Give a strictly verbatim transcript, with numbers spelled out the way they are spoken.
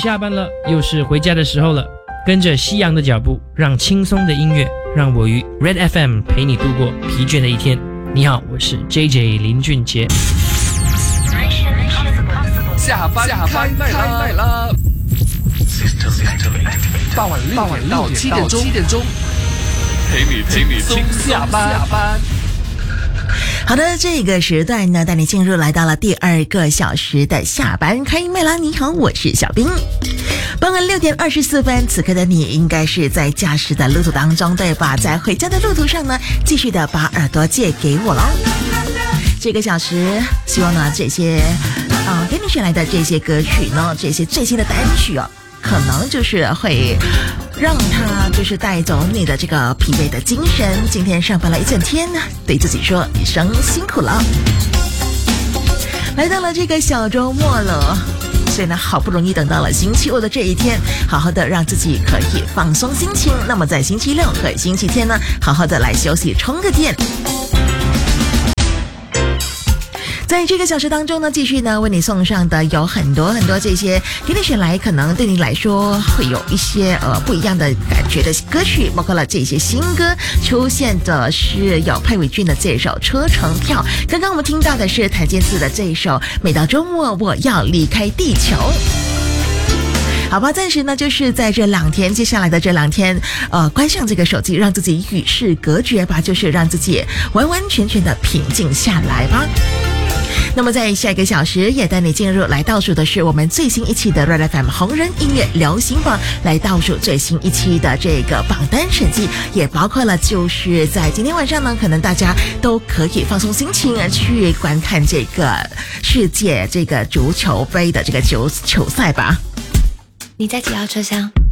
下班了，又是回家的时候了。跟着夕阳的脚步，让轻松的音乐让我与 Red F M 陪你度过疲倦的一天。你好，我是 J J 林俊杰。 下班下班开麦啦！傍晚六点到七点钟，陪你陪你轻松下班。 好的，这个时段呢，带你进入来到了第二个小时的下班开麦啦！你好，我是小冰。傍晚六点二十四分，此刻的你应该是在驾驶的路途当中，对吧？在回家的路途上呢，继续的把耳朵借给我喽。这个小时，希望呢这些呃给你选来的这些歌曲呢，这些最新的单曲哦，可能就是会让他就是带走你的这个疲惫的精神。今天上班了一整天呢，对自己说一声辛苦了。来到了这个小周末了，所以呢，好不容易等到了星期五的这一天，好好的让自己可以放松心情。那么在星期六和星期天呢，好好的来休息充个电。在这个小时当中呢，继续呢为你送上的有很多很多这些给你选来，可能对你来说会有一些呃不一样的感觉的歌曲，包括了这些新歌出现的是有佩伟俊的这首《车程票》，刚刚我们听到的是谭健次的这首《每到周末我要离开地球》。好吧，暂时呢就是在这两天，接下来的这两天，呃，关上这个手机，让自己与世隔绝吧，就是让自己完完全全的平静下来吧。那么在下一个小时也带你进入来倒数的是我们最新一期的 Red F M 红人音乐流行榜，来倒数最新一期的这个榜单审计，也包括了就是在今天晚上呢，可能大家都可以放松心情去观看这个世界这个足球杯的这个球球赛吧。 你在几号车厢？